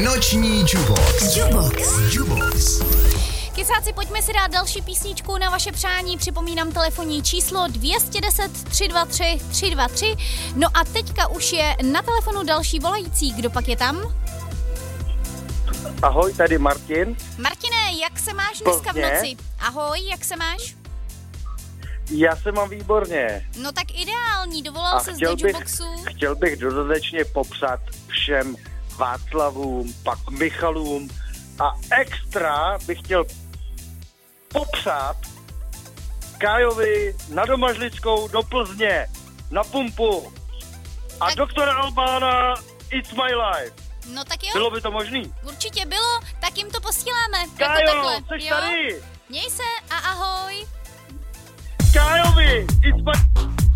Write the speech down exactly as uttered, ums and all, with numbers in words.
Noční Jubox. Jubox. Jubox. Kysáci, pojďme si dát další písničku na vaše přání. Připomínám telefonní číslo dvě deset tři dva tři tři dva tři. No a teďka už je na telefonu další volající. Kdo pak je tam? Ahoj, tady Martin. Martine, jak se máš dneska v noci? Ahoj, jak se máš? Já se mám výborně. No tak ideální, dovolal se z bych, Juboxu. Chtěl bych dodatečně popřát všem Václavům, pak Michalům a extra bych chtěl popřát Kájovi na Domažlickou do Plzně, na pumpu a tak... doktora Albána It's My Life. No tak jo. Bylo by to možný? Určitě bylo, tak jim to posíláme. Kájo, jako takhle. jsi jo? tady? Měj se a ahoj. Kájovi, it's my...